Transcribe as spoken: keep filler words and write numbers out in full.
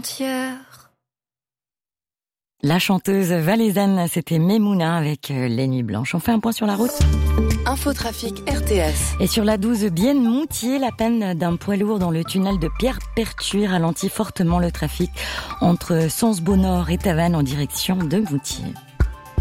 entière. La chanteuse valaisanne, c'était Memouna avec Les Nuits Blanches. On fait un point sur la route. Infotrafic R T S. Et sur la douze Bienne-Moutier, la panne d'un poids lourd dans le tunnel de Pierre-Pertuis ralentit fortement le trafic entre Sens-Beaunord et Tavannes en direction de Moutier.